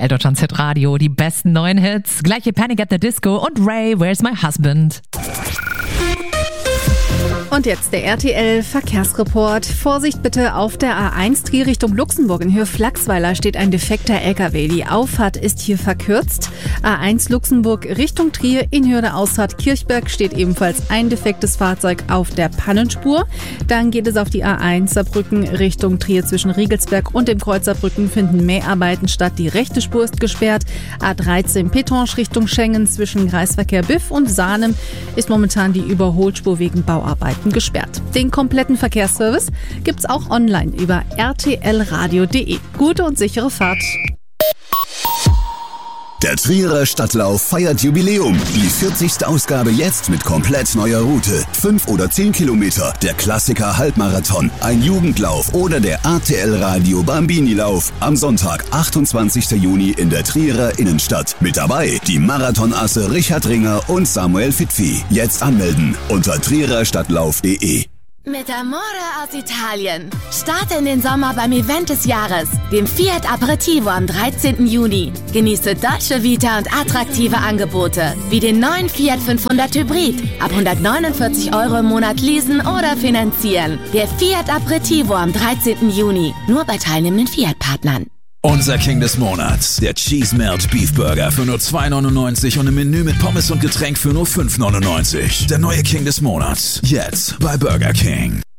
RTL Deutschlands Hitradio, die besten neuen Hits. Gleiche Panic at the Disco und Ray, Where's My Husband? Und jetzt der RTL-Verkehrsreport. Vorsicht bitte auf der A1 Trier Richtung Luxemburg. In Höhe Flachsweiler steht ein defekter LKW. Die Auffahrt ist hier verkürzt. A1 Luxemburg Richtung Trier. In Höhe der Ausfahrt Kirchberg steht ebenfalls ein defektes Fahrzeug auf der Pannenspur. Dann geht es auf die A1 Saarbrücken Richtung Trier. Zwischen Riegelsberg und dem Kreuz Saarbrücken finden Mäharbeiten statt. Die rechte Spur ist gesperrt. A13 Petange Richtung Schengen zwischen Kreisverkehr Biff und Sahnem ist momentan die Überholspur wegen Bauarbeiten gesperrt. Den kompletten Verkehrsservice gibt's auch online über rtlradio.de. Gute und sichere Fahrt. Der Trierer Stadtlauf feiert Jubiläum. Die 40. Ausgabe jetzt mit komplett neuer Route. 5 oder 10 Kilometer, der Klassiker Halbmarathon, ein Jugendlauf oder der RTL Radio Bambini-Lauf. Am Sonntag, 28. Juni in der Trierer Innenstadt. Mit dabei die Marathonasse Richard Ringer und Samuel Fitfi. Jetzt anmelden unter triererstadtlauf.de. Mit Amore aus Italien. Starte in den Sommer beim Event des Jahres, dem Fiat Aperitivo am 13. Juni. Genieße Dolce Vita und attraktive Angebote, wie den neuen Fiat 500 Hybrid. Ab 149 € im Monat leasen oder finanzieren. Der Fiat Aperitivo am 13. Juni. Nur bei teilnehmenden Fiat-Partnern. Unser King des Monats, der Cheese Melt Beef Burger für nur 2,99 und im Menü mit Pommes und Getränk für nur 5,99. Der neue King des Monats, jetzt bei Burger King.